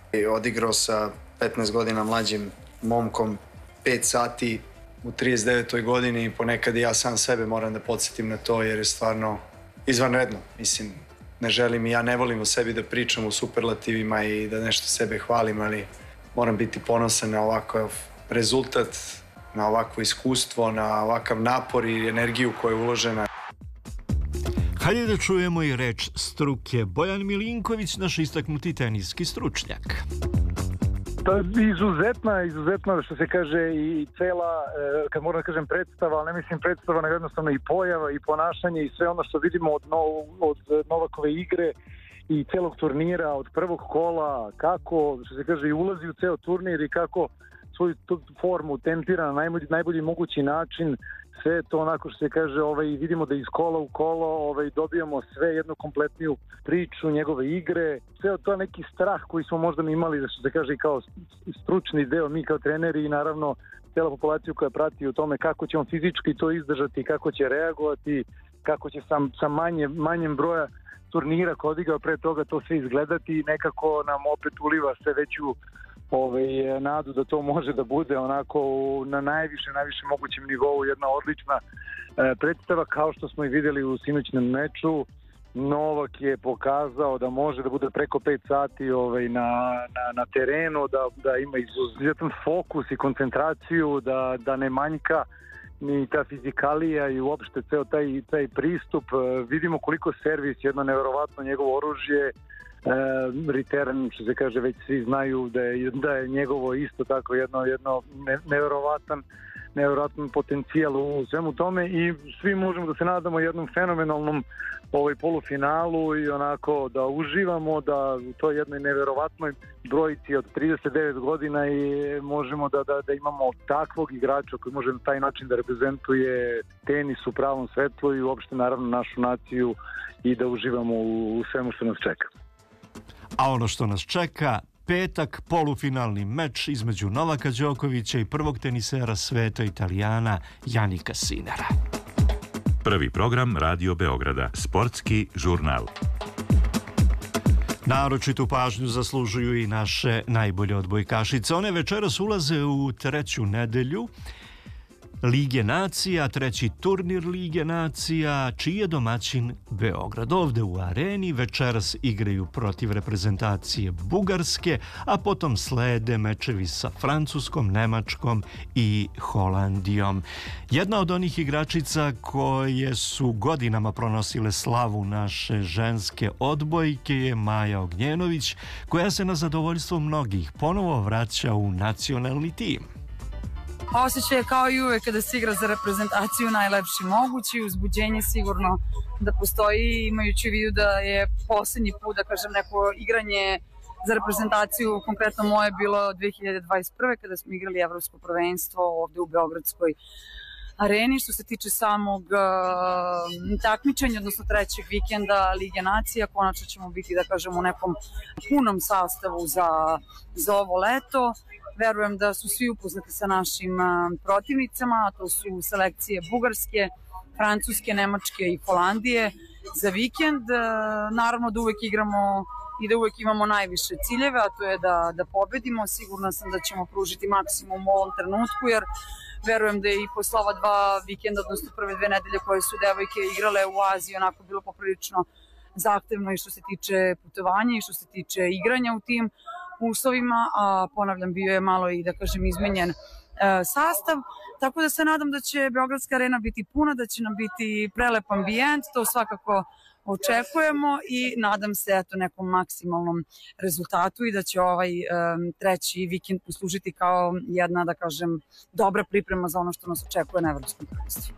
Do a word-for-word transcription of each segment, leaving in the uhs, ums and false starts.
Odigrao sa petnaest godina mlađim momkom pet sati u trideset devetoj godini i ponekad i ja sam sebe moram da podsjetim na to jer je stvarno izvanredno. Mislim, ne želim i ja ne volim o sebi da pričam u superlativima i da nešto sebe hvalim, ali moram biti ponosan na ovakav rezultat, na ovakvo iskustvo, na ovakav napor i energiju koja je uložena. Hajde da čujemo i reč struke. Bojan Milinković, naš istaknuti teniski stručnjak. To je izuzetna, izuzetno što se kaže i cela, kad moram da kažem predstava, ali ne mislim predstava, nego jednostavno i pojava i ponašanje i sve ono što vidimo od, no, od Novakove igre i celog turnira, od prvog kola, kako, što se kaže, i ulazi u ceo turnir i kako svoju formu tempira na najbolji, najbolji mogući način. Sve to onako što se kaže, ovaj, vidimo da iz kola u kolo ovaj, dobijamo sve jednu kompletniju priču njegove igre. Sve to je neki strah koji smo možda imali, da što se kaže, kao stručni deo, mi kao treneri i naravno cijela populaciju koja prati u tome kako će on fizički to izdržati, kako će reagovati, kako će sam, sa manje, manjem broja turnira koji odigrao pre toga to sve izgledati i nekako nam opet uliva sve veću Ovaj, nadu da to može da bude onako na najviše, najviše mogućem nivou jedna odlična e, predstava kao što smo i vidjeli u sinoćnom meču. Novak je pokazao da može da bude preko pet sati ovaj, na, na, na terenu, da, da ima izuzetan fokus i koncentraciju, da, da ne manjka ni ta fizikalija i uopšte ceo taj, taj pristup. E, vidimo koliko servis, jedno neverovatno njegovo oružje. Uh, return, što se kaže, već svi znaju da je, da je njegovo isto tako jedno, jedno ne, neverovatan, neverovatan potencijal u svemu tome i svi možemo da se nadamo jednom fenomenalnom ovaj polufinalu i onako da uživamo da u toj jednoj neverovatnoj brojici od trideset devet godina i možemo da, da, da imamo takvog igrača koji može na taj način da reprezentuje tenis u pravom svetlu i uopšte naravno našu naciju i da uživamo u, u svemu što nas čeka. A ono što nas čeka, petak, polufinalni meč između Novaka Đokovića i prvog tenisera sveta Italijana Janika Sinera. Prvi program Radio Beograda, sportski žurnal. Naročitu pažnju zaslužuju i naše najbolje odbojkašice. One večeras ulaze u treću nedelju Lige nacija, treći turnir Lige nacija, čiji je domaćin Beograd. Ovde u areni večeras igraju protiv reprezentacije Bugarske, a potom slede mečevi sa Francuskom, Nemačkom i Holandijom. Jedna od onih igračica koje su godinama pronosile slavu naše ženske odbojke je Maja Ognjenović, koja se na zadovoljstvo mnogih ponovo vraća u nacionalni tim. Osjećaj je kao i uvek kada se igra za reprezentaciju najlepši mogući, uzbuđenje sigurno da postoji, imajući u vidu da je poslednji put, da kažem, neko igranje za reprezentaciju, konkretno moje, bilo dve hiljade dvadeset prve kada smo igrali evropsko prvenstvo ovde u Beogradskoj areni. Što se tiče samog uh, takmičenja, odnosno trećeg vikenda Lige nacija, konačno ćemo biti, da kažem, u nekom punom sastavu za, za ovo leto. Verujem da su svi upoznati sa našim protivnicama, a to su selekcije Bugarske, Francuske, Nemačke i Holandije za vikend. Naravno da uvek igramo i da uvek imamo najviše ciljeve, a to je da, da pobedimo. Sigurna sam da ćemo pružiti maksimum u ovom trenutku, jer verujem da je i posle ova dva vikenda, odnosno prve dve nedelje koje su devojke igrale u Aziji, onako bilo poprilično zahtevno i što se tiče putovanja i što se tiče igranja u tim uslovima, a ponavljam, bio je malo i, da kažem, izmenjen e, sastav, tako da se nadam da će Beogradska arena biti puna, da će nam biti prelep ambijent, to svakako očekujemo i nadam se eto nekom maksimalnom rezultatu i da će ovaj e, treći vikend poslužiti kao jedna, da kažem, dobra priprema za ono što nas očekuje na evropskom prvenstvu.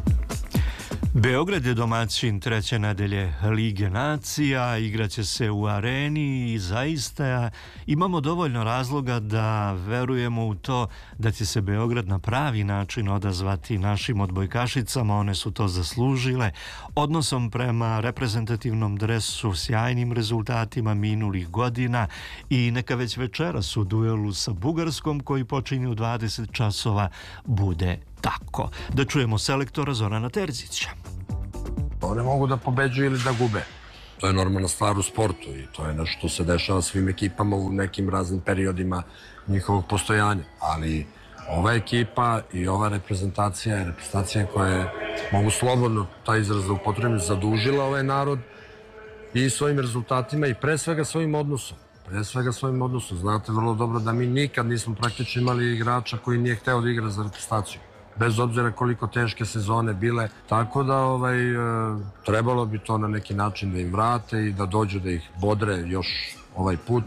Beograd je domaćin treće nedelje Lige nacija, igraće se u areni i zaista imamo dovoljno razloga da verujemo u to da će se Beograd na pravi način odazvati našim odbojkašicama. One su to zaslužile odnosom prema reprezentativnom dresu, sjajnim rezultatima minulih godina i neka već večeras u duelu sa Bugarskom koji počinje u dvadeset časova bude tako. Da čujemo selektora Zorana Terzića. One mogu da pobeđuju ili da gube. To je normalna stvar u sportu i to je nešto što se dešava svim ekipama u nekim raznim periodima njihovog postojanja. Ali ova ekipa i ova reprezentacija je reprezentacija koja je, mogu slobodno taj izraz da upotrebim, zadužila ovaj narod i svojim rezultatima i pre svega svojim odnosom. Pre svega svojim odnosom. Znate vrlo dobro da mi nikad nismo praktično imali igrača koji nije hteo da igra za reprezentaciju. Bez obzira koliko teške sezone bile. Tako da ovaj, trebalo bi to na neki način da im vrate i da dođu da ih bodre još ovaj put.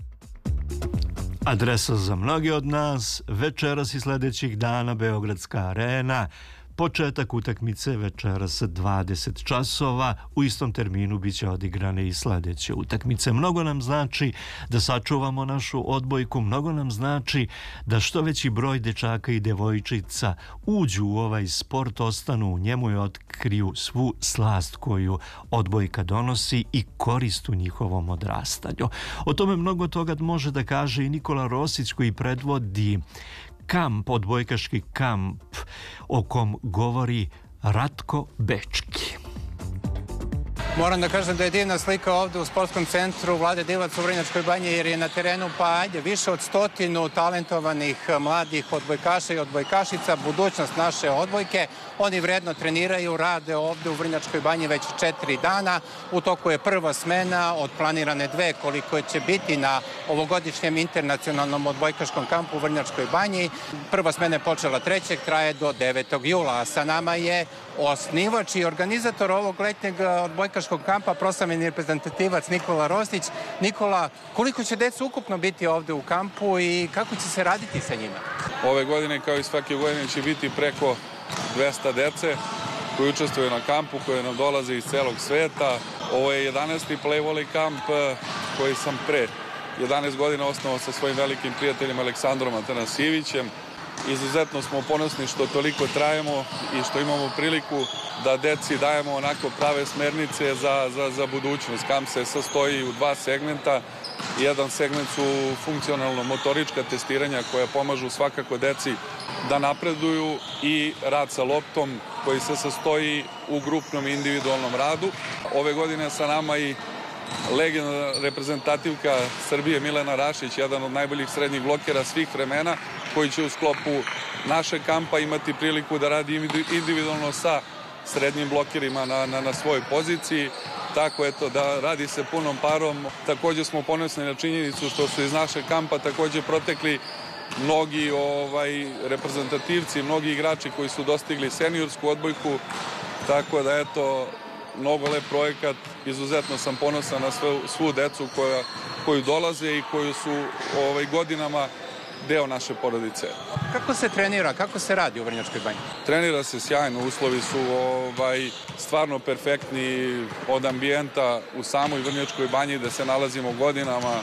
Adresa za mnoge od nas, večeras i sledećih dana Beogradska arena, početak utakmice večeras dvadeset časova, u istom terminu biće odigrane i sledeće utakmice. Mnogo nam znači da sačuvamo našu odbojku, mnogo nam znači da što veći broj dečaka i devojčica uđu u ovaj sport, ostanu u njemu i otkriju svu slast koju odbojka donosi i korist u njihovom odrastanju. O tome mnogo toga može da kaže i Nikola Rosić koji predvodi kamp, odbojkaški kamp o kom govori Ratko Bečki. Moram da kažem da je divna slika ovde u sportskom centru Vlade Divac u Vrnjačkoj Banji, jer je na terenu pa ajde više od stotinu talentovanih mladih odbojkaša i odbojkašica, budućnost naše odbojke. Oni vredno treniraju, rade ovde u Vrnjačkoj Banji već četiri dana. U toku je prva smena od planirane dve koliko će biti na ovogodišnjem internacionalnom odbojkaškom kampu u Vrnjačkoj Banji. Prva smena je počela trećeg, traje do devetog jula, a sa nama je osnivač i organizator ovog letnjeg odbojkaškog kampa, proslavljeni reprezentativac Nikola Rosić. Nikola, koliko će deca ukupno biti ovde u kampu i kako će se raditi sa njima? Ove godine, kao i svake godine, će biti preko dvesta dece koji učestvuju na kampu, koje nam dolaze iz celog sveta. Ovo je jedanaesti play volley kamp koji sam pre jedanaest godina osnovao sa svojim velikim prijateljem Aleksandrom Atanasijevićem. Izuzetno smo ponosni što toliko trajemo i što imamo priliku da deci dajemo onako prave smernice za, za, za budućnost. Kamp se sastoji u dva segmenta. Jedan segment su funkcionalno-motorička testiranja koja pomažu svakako deci da napreduju i rad sa loptom koji se sastoji u grupnom i individualnom radu. Ove godine sa nama i legendarna reprezentativka Srbije Milena Rašić, jedan od najboljih srednjih blokera svih vremena, koji će u sklopu našeg kampa imati priliku da radi individualno sa srednjim blokerima na, na, na svojoj poziciji. Tako eto, da radi se punom parom. Takođe smo ponosni na činjenicu što su iz našeg kampa takođe protekli mnogi ovaj, reprezentativci, mnogi igrači koji su dostigli seniorsku odbojku. Tako da eto, mnogo lep projekat, izuzetno sam ponosan na sve, svu decu koja, koju dolaze i koju su ovaj, godinama deo naše porodice. Kako se trenira, kako se radi u Vrnjačkoj Banji? Trenira se sjajno, uslovi su ovaj, stvarno perfektni od ambijenta u samoj Vrnjačkoj Banji gde se nalazimo godinama,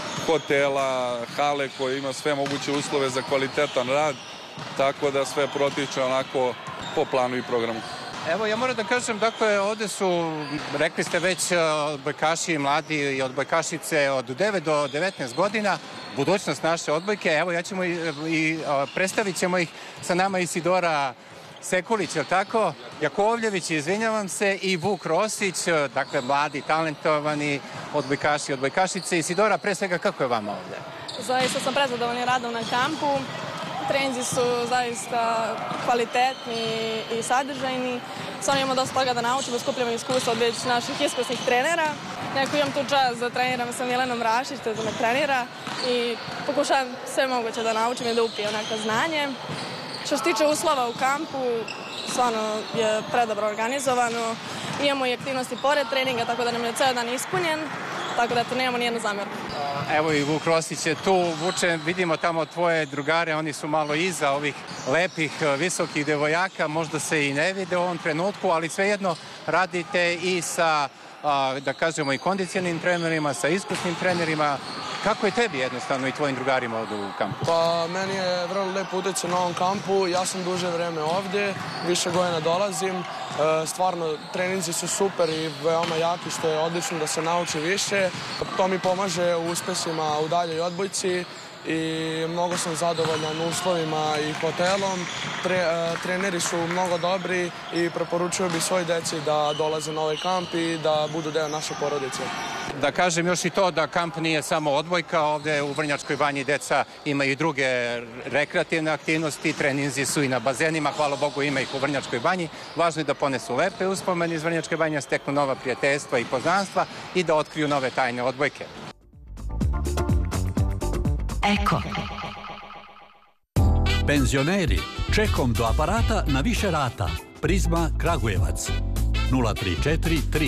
hotela, hale koje ima sve moguće uslove za kvalitetan rad, tako da sve protiče onako po planu i programu. Evo, ja moram da kažem, dakle, ovde su, rekli ste već, odbojkaši mladi i odbojkašice od devet do devetnaest godina, budućnost naše odbojke. Evo, ja ćemo i, i predstavit ćemo ih sa nama Isidora Sekulić, je tako? Jakovljević, izvinjavam se, i Vuk Rosić, dakle, mladi, talentovani odbojkaši i odbojkašice. Isidora, pre svega, kako je vama ovde? Zaista sam prezadovoljna radom na kampu. Treninzi su zaista kvalitetni i sadržajni. Stvarno imamo dosta toga da naučimo, skupljamo iskustva od već naših iskusnih trenera. Neko imam tu čast da treniram sa Milenom Rašić, to je da me trenira i pokušavam sve moguće da naučim i da upijem neko znanje. Što se tiče uslova u kampu, stvarno je predobro organizovano. Imamo i aktivnosti pored treninga, tako da nam je ceo dan ispunjen. Tako da eto, nemamo nijednu zamjerku. Evo i Vuk Rosić je tu. Vuče, vidimo tamo tvoje drugare, oni su malo iza ovih lepih, visokih devojaka, možda se i ne vide u ovom trenutku, ali svejedno radite i sa, da kažemo, i kondicionalnim trenerima, sa iskusnim trenerima. Kako je tebi jednostavno i tvojim drugarima ovde u kampu? Pa, meni je vrlo lepo utjecaj na ovom kampu. Ja sam duže vreme ovde, više godina dolazim. E, stvarno, treninzi su super i veoma jaki, što je odlično da se nauči više. To mi pomaže u uspesima u daljoj odbojci i mnogo sam zadovoljan uslovima i hotelom. Tre, treneri su mnogo dobri i preporučio bih svoj deci da dolaze na ovaj kamp i da budu deo naše porodice. Da kažem još i to da kamp nije samo odbojka, ovde u Vrnjačkoj banji deca imaju i druge rekreativne aktivnosti, treninzi su i na bazenima, hvala Bogu ima ih u Vrnjačkoj banji. Važno je da ponesu lepe uspomene iz Vrnjačke banje, steknu nova prijateljstva i poznanstva i da otkriju nove tajne odbojke. Eko. Penzioneri, čekom do aparata na više rata. Prizma Kragujevac. nula tri četiri tri